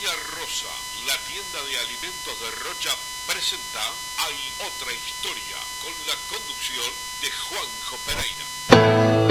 Doña Rosa, la tienda de alimentos de Rocha, presenta Hay otra historia, con la conducción de Juanjo Pereira.